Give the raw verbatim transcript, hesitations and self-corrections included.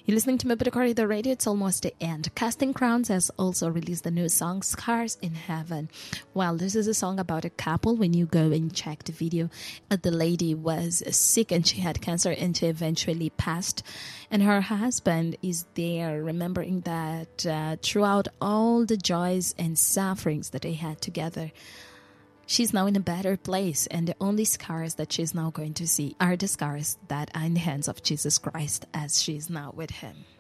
You're listening to Mapita Corridor Radio. It's almost the end. Casting Crowns has also released the new song Scars in Heaven. Well, this is a song about a couple. When you go and check the video, uh, the lady was sick and she had cancer and she eventually passed. And her husband is there remembering that uh, throughout all the joys and sufferings that they had together, she's now in a better place, and the only scars that she's now going to see are the scars that are in the hands of Jesus Christ as she's now with him.